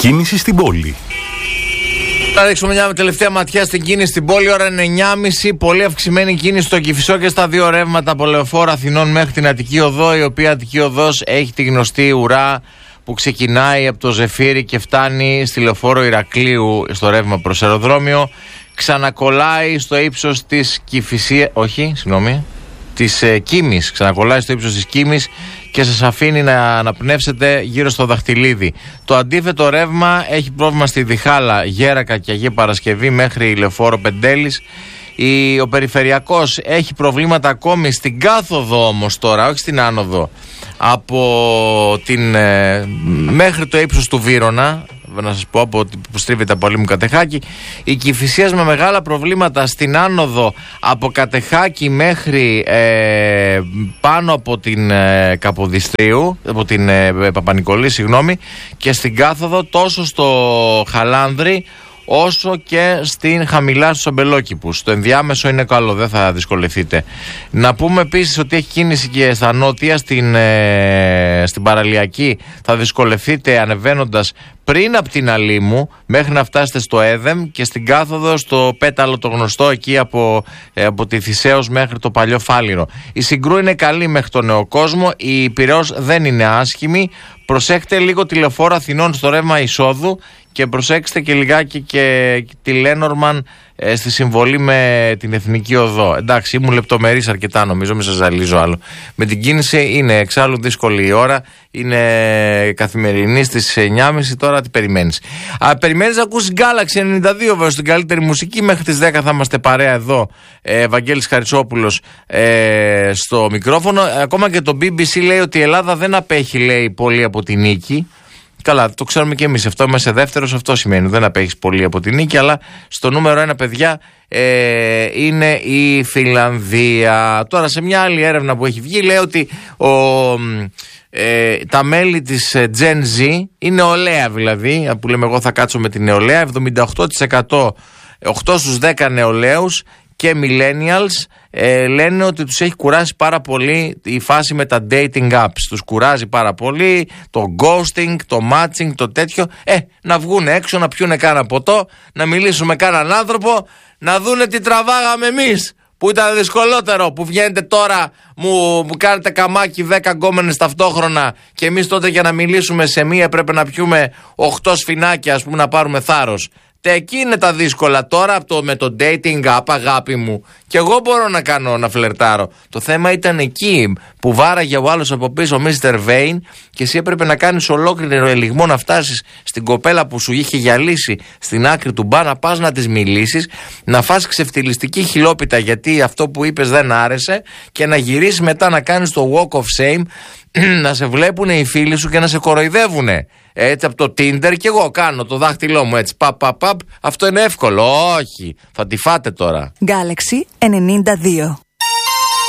Κίνηση στην πόλη. Θα ρίξουμε μια τελευταία ματιά στην κίνηση στην πόλη. Ώρα είναι 9.30. Πολύ αυξημένη κίνηση στο Κηφισό και στα δύο ρεύματα από Λεωφόρο Αθηνών μέχρι την Αττική Οδό. Η οποία Αττική Οδός έχει τη γνωστή ουρά που ξεκινάει από το Ζεφύρι και φτάνει στη Λεωφόρο Ηρακλείου στο ρεύμα προς αεροδρόμιο. Ξανακολλάει στο ύψος της της Κίμης. Ξανακολλάει στο ύψος της Κίμης και σας αφήνει να αναπνεύσετε γύρω στο Δαχτυλίδι. Το αντίθετο ρεύμα έχει πρόβλημα στη Διχάλα, Γέρακα και Αγία Παρασκευή μέχρι Λεωφόρο Πεντέλης. Ο περιφερειακός έχει προβλήματα ακόμη στην κάθοδο όμως τώρα, όχι στην άνοδο, από μέχρι το ύψος του Βύρωνα. Να σας πω από που στρίβεται από Αλήμου Κατεχάκη. Η Κηφισίας με μεγάλα προβλήματα στην άνοδο από Κατεχάκη μέχρι πάνω από την Καποδιστρίου, από την Παπα-Νικολή, και στην κάθοδο τόσο στο Χαλάνδρη όσο και στην χαμηλά στους Αμπελόκηπους. Το ενδιάμεσο είναι καλό, δεν θα δυσκολευτείτε. Να πούμε επίσης ότι έχει κίνηση και στα νότια, στην Παραλιακή θα δυσκολευτείτε ανεβαίνοντας πριν από την Αλήμου μέχρι να φτάσετε στο Έδεμ και στην κάθοδο στο Πέταλο το γνωστό εκεί από τη Θησέως μέχρι το Παλιό Φάληρο. Η Συγκρού είναι καλή μέχρι το Νεοκόσμο, η Πειραιώς δεν είναι άσχημη. Προσέχτε λίγο τη Λεωφόρο Αθηνών στο ρεύμα εισόδου και προσέξτε και λιγάκι και τη Λένορμαν στη συμβολή με την Εθνική Οδό. Εντάξει, ήμουν λεπτομερής αρκετά νομίζω, μην σας ζαλίζω άλλο. Με την κίνηση είναι εξάλλου δύσκολη η ώρα, είναι καθημερινή στις 9.30, τώρα τι περιμένεις. Περιμένεις να ακούσεις Galaxy 92 βέβαια στην καλύτερη μουσική, μέχρι τις 10 θα είμαστε παρέα εδώ. Βαγγέλης Χαρισόπουλος στο μικρόφωνο. Ακόμα και το BBC λέει ότι η Ελλάδα δεν απέχει, λέει, πολύ από τη νίκη. Καλά, το ξέρουμε και εμείς. Αυτό είμαστε δεύτερος, αυτό σημαίνει. Δεν απέχεις πολύ από την νίκη, αλλά στο νούμερο 1, παιδιά, είναι η Φινλανδία. Τώρα, σε μια άλλη έρευνα που έχει βγει, λέει ότι τα μέλη της Gen Z, η νεολαία δηλαδή, που λέμε εγώ θα κάτσω με την νεολαία, 78%, 8 στους 10 νεολαίους και millennials λένε ότι τους έχει κουράσει πάρα πολύ η φάση με τα dating apps. Τους κουράζει πάρα πολύ το ghosting, το matching, το τέτοιο. Να βγουν έξω, να πιούνε κάνα ποτό, να μιλήσουν με κάναν άνθρωπο, να δούνε τι τραβάγαμε εμείς που ήταν δυσκολότερο, που βγαίνετε τώρα μου κάνετε καμάκι 10 γκόμενες ταυτόχρονα και εμείς τότε για να μιλήσουμε σε μία πρέπει να πιούμε 8 σφινάκια, ας πούμε, να πάρουμε θάρρος. Εκεί είναι τα δύσκολα. Τώρα με το dating app, αγάπη μου, και εγώ μπορώ να φλερτάρω. Το θέμα ήταν εκεί που βάραγε ο άλλος από πίσω, ο Mr. Vane, και εσύ έπρεπε να κάνεις ολόκληρο ελιγμό να φτάσεις στην κοπέλα που σου είχε γυαλίσει στην άκρη του μπα, να πας να της μιλήσεις, να φας ξεφτυλιστική χιλόπιτα γιατί αυτό που είπες δεν άρεσε, και να γυρίσεις μετά να κάνεις το walk of shame, να σε βλέπουν οι φίλοι σου και να σε κοροϊδεύουνε. Έτσι από το Tinder, και εγώ κάνω το δάχτυλό μου έτσι παπ. Αυτό είναι εύκολο. Όχι, θα τη φάτε τώρα. Galaxy 92.